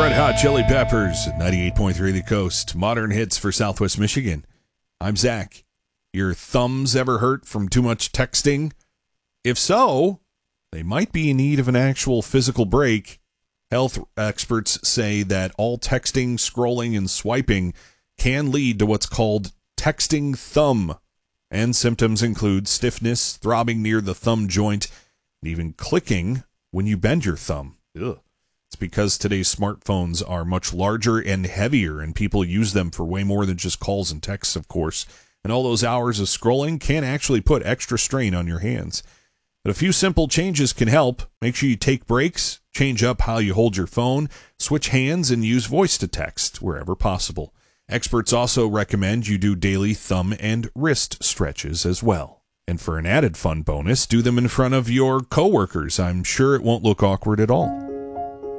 Red Hot Chili Peppers, 98.3 The Coast. Modern hits for Southwest Michigan. I'm Zach. Your thumbs ever hurt from too much texting? If so, they might be in need of an actual physical break. Health experts say that all texting, scrolling, and swiping can lead to what's called texting thumb. And symptoms include stiffness, throbbing near the thumb joint, and even clicking when you bend your thumb. Ugh. It's because today's smartphones are much larger and heavier, and people use them for way more than just calls and texts, of course. And all those hours of scrolling can actually put extra strain on your hands. But a few simple changes can help. Make sure you take breaks, change up how you hold your phone, switch hands, and use voice to text wherever possible. Experts also recommend you do daily thumb and wrist stretches as well. And for an added fun bonus, do them in front of your coworkers. I'm sure it won't look awkward at all.